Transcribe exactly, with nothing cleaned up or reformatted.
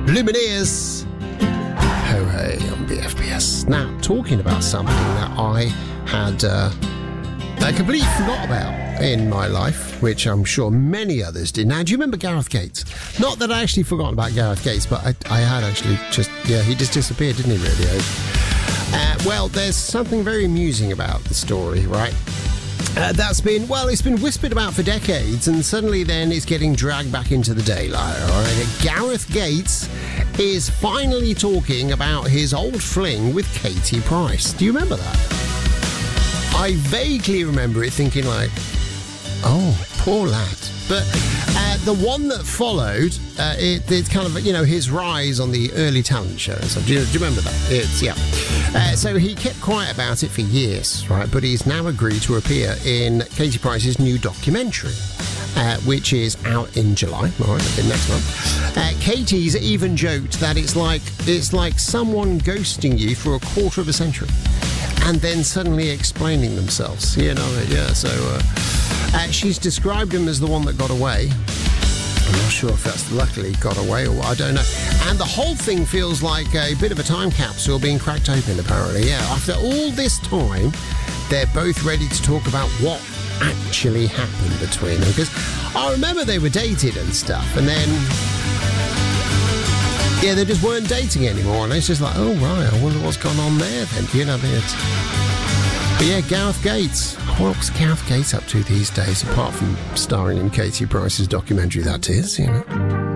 Lumineers. Hooray on B F B S. Now, talking about something that I had uh, I completely forgot about in my life, which I'm sure many others did. Now, do you remember Gareth Gates? Not that I actually forgot about Gareth Gates, but I, I had actually just, yeah, he just disappeared, didn't he, really? Uh, well, there's something very amusing about the story, right? Uh, that's been, well, it's been whispered about for decades, and suddenly then it's getting dragged back into the daylight, all right? Gareth Gates is finally talking about his old fling with Katie Price. Do you remember that? I vaguely remember it thinking like, oh, poor lad. But uh, the one that followed, uh, it, it's kind of, you know, his rise on the early talent shows. Do you, do you remember that? It's, yeah. Uh, so he kept quiet about it for years, right? But he's now agreed to appear in Katie Price's new documentary, uh, which is out in July, all right, next month. Uh, Katie's even joked that it's like it's like someone ghosting you for a quarter of a century and then suddenly explaining themselves. You know, yeah, so uh, uh, she's described him as the one that got away. I'm not sure if that's luckily got away or what, I don't know. And the whole thing feels like a bit of a time capsule being cracked open, apparently. Yeah, after all this time, they're both ready to talk about what actually happened between them. Because I remember they were dated and stuff, and then, yeah, they just weren't dating anymore. And it's just like, oh, right, I wonder what's gone on there then. You know, it's... But yeah, Gareth Gates. What's Gareth Gates up to these days, apart from starring in Katie Price's documentary, that is, you know?